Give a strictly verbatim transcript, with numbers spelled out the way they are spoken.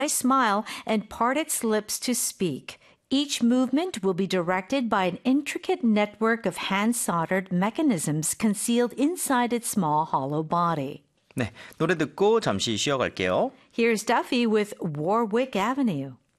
smile and part its lips to speak. Each movement will be directed by an intricate network of hand-soldered mechanisms concealed inside its small hollow body. 네, 노래 듣고 잠시 쉬어갈게요. Here's Duffy with Warwick Avenue.